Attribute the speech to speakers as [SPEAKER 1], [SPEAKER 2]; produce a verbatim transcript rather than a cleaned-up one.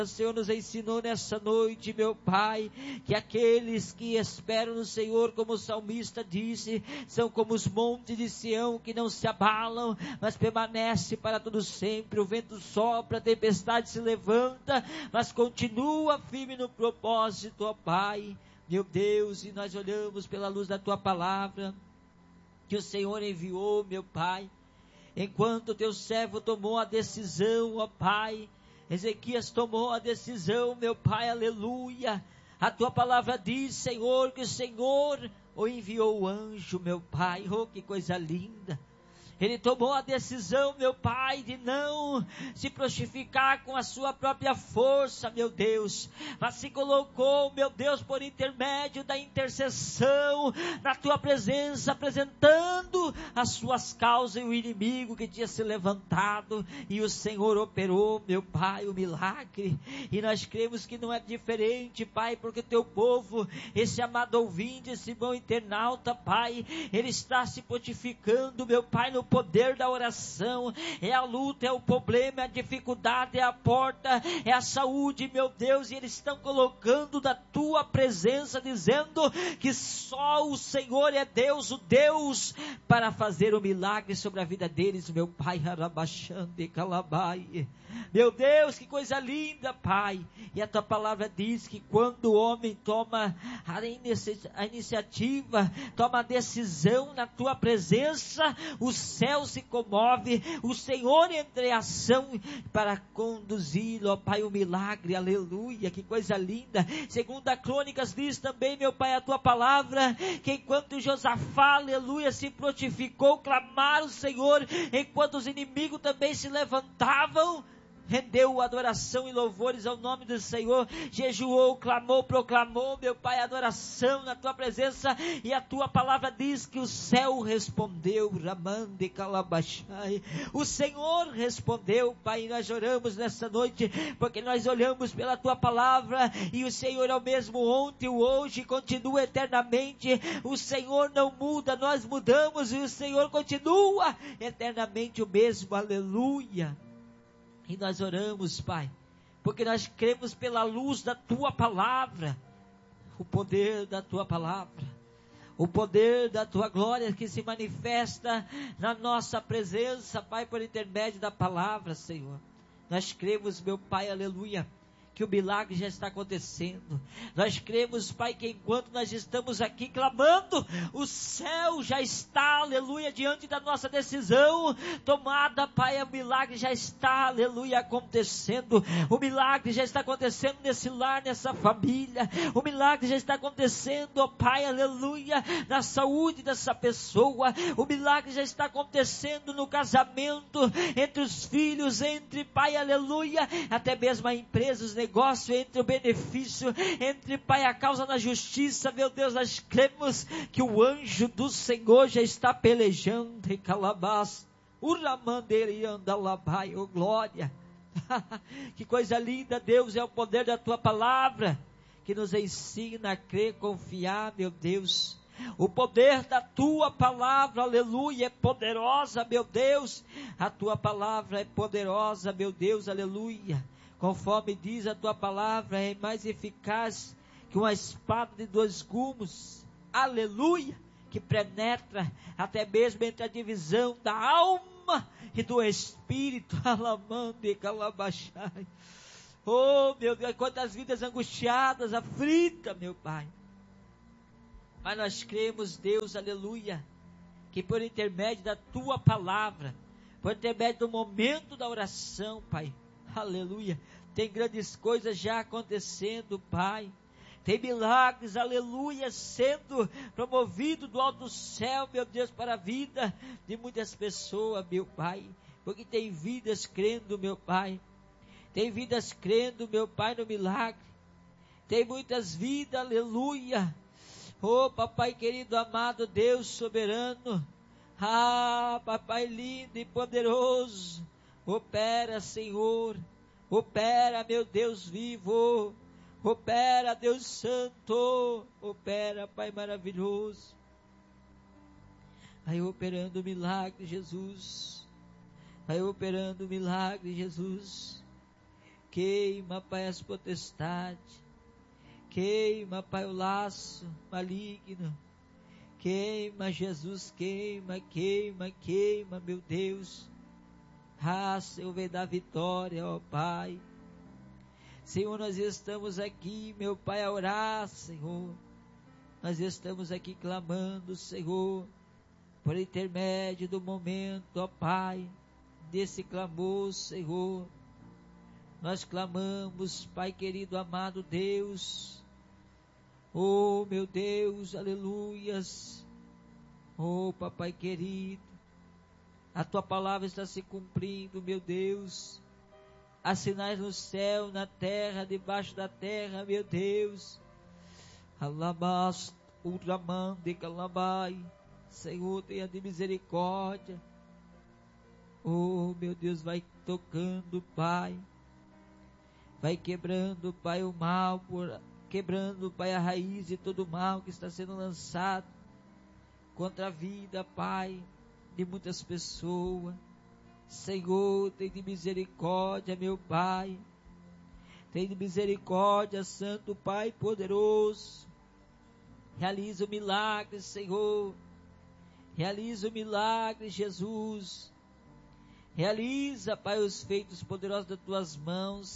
[SPEAKER 1] O Senhor nos ensinou nessa noite, meu Pai, que aqueles que esperam no Senhor, como o salmista disse, são como os montes de Sião que não se abalam, mas permanece para todo sempre. O vento sopra, a tempestade se levanta, mas continua firme no propósito, ó Pai. Meu Deus, e nós olhamos pela luz da Tua palavra, que o Senhor enviou, meu Pai, enquanto o Teu servo tomou a decisão, ó Pai. Ezequias tomou a decisão, meu Pai, aleluia. A Tua palavra diz, Senhor, que o Senhor o enviou o anjo, meu Pai. Oh, que coisa linda. Ele tomou a decisão, meu Pai, de não se prostificar com a sua própria força, meu Deus, mas se colocou, meu Deus, por intermédio da intercessão, na Tua presença, apresentando as suas causas e o inimigo que tinha se levantado, e o Senhor operou, meu Pai, o milagre. E nós cremos que não é diferente, Pai, porque Teu povo, esse amado ouvinte, esse bom internauta, Pai, ele está se fortificando, meu Pai, no poder da oração. É a luta, é o problema, é a dificuldade, é a porta, é a saúde, meu Deus, e eles estão colocando da Tua presença, dizendo que só o Senhor é Deus, o Deus para fazer o milagre sobre a vida deles, meu Pai. Meu Deus, que coisa linda, Pai. E a Tua palavra diz que quando o homem toma a, inici- a iniciativa, toma a decisão na Tua presença, o céu se comove, o Senhor entra em ação para conduzir, ó Pai, o milagre, aleluia, que coisa linda. Segunda Crônicas diz também, meu Pai, a Tua palavra, que enquanto Josafá, aleluia, se prontificou, clamaram o Senhor, enquanto os inimigos também se levantavam, rendeu adoração e louvores ao nome do Senhor, jejuou, clamou, proclamou, meu Pai, adoração na Tua presença, e a Tua palavra diz que o céu respondeu, Ramande Calabachai, o Senhor respondeu, Pai. E nós oramos nessa noite, porque nós olhamos pela Tua palavra, e o Senhor é o mesmo ontem, o hoje, continua eternamente. O Senhor não muda, nós mudamos, e o Senhor continua eternamente o mesmo, aleluia. E nós oramos, Pai, porque nós cremos pela luz da Tua palavra, o poder da Tua palavra, o poder da Tua glória que se manifesta na nossa presença, Pai, por intermédio da palavra, Senhor. Nós cremos, meu Pai, aleluia, que o milagre já está acontecendo. Nós cremos, Pai, que enquanto nós estamos aqui clamando, o céu já está, aleluia, diante da nossa decisão tomada, Pai. O milagre já está, aleluia, acontecendo. O milagre já está acontecendo nesse lar, nessa família. O milagre já está acontecendo, ó Pai, aleluia, na saúde dessa pessoa. O milagre já está acontecendo no casamento, entre os filhos, entre, Pai, aleluia, até mesmo a empresa, os negócio, entre o benefício, entre, Pai, a causa da justiça. Meu Deus, nós cremos que o anjo do Senhor já está pelejando em Calabás, Uramandeirianda Labai, oh glória. Que coisa linda, Deus, é o poder da Tua palavra, que nos ensina a crer, confiar, meu Deus. O poder da Tua palavra, aleluia, é poderosa, meu Deus. A Tua palavra é poderosa, meu Deus, aleluia. Conforme diz a Tua palavra, é mais eficaz que uma espada de dois gumes, aleluia, que penetra até mesmo entre a divisão da alma e do espírito, alamande calabachai. Oh, meu Deus, quantas vidas angustiadas, aflitas, meu Pai. Mas nós cremos, Deus, aleluia, que por intermédio da Tua palavra, por intermédio do momento da oração, Pai, aleluia, tem grandes coisas já acontecendo, Pai. Tem milagres, aleluia, sendo promovido do alto céu, meu Deus, para a vida de muitas pessoas, meu Pai. Porque tem vidas crendo, meu Pai. Tem vidas crendo, meu Pai, no milagre. Tem muitas vidas, aleluia. Oh, Papai querido, amado Deus soberano. Ah, Papai lindo e poderoso. Opera, Senhor. Opera, meu Deus vivo. Opera, Deus santo. Opera, Pai maravilhoso. Vai operando o milagre, Jesus. Vai operando o milagre, Jesus. Queima, Pai, as potestades. Queima, Pai, o laço maligno. Queima, Jesus, queima, queima, queima, meu Deus. Ah, Senhor, vem dar vitória, ó Pai. Senhor, nós estamos aqui, meu Pai, a orar, Senhor. Nós estamos aqui clamando, Senhor, por intermédio do momento, ó Pai, desse clamor, Senhor. Nós clamamos, Pai querido, amado Deus. Oh, meu Deus, aleluias. Oh, Papai querido, a Tua palavra está se cumprindo, meu Deus. Há sinais no céu, na terra, debaixo da terra, meu Deus. Alabas, ultramande, calabai. Senhor, tenha de misericórdia. Oh, meu Deus, vai tocando, Pai. Vai quebrando, Pai, o mal, por, quebrando, Pai, a raiz de todo o mal que está sendo lançado contra a vida, Pai, de muitas pessoas. Senhor, tem de misericórdia, meu Pai. Tem de misericórdia, Santo Pai poderoso. Realiza o milagre, Senhor. Realiza o milagre, Jesus. Realiza, Pai, os feitos poderosos das Tuas mãos.